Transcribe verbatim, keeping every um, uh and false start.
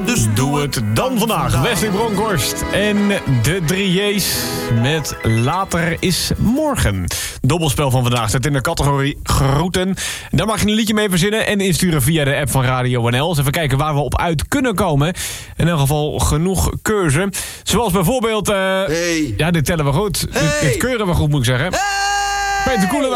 Dus Doe het dan vandaag. Wesley Bronkhorst en de drie J's met Later is morgen. Dobbelspel van vandaag zit in de categorie groeten. Daar mag je een liedje mee verzinnen en insturen via de app van Radio N L. Dus even kijken waar we op uit kunnen komen. In elk geval genoeg keuze. Zoals bijvoorbeeld... Uh, Hey. Ja, dit tellen we goed. Hey. Dit, dit keuren we goed, moet ik zeggen. Hey! Peter Koelen.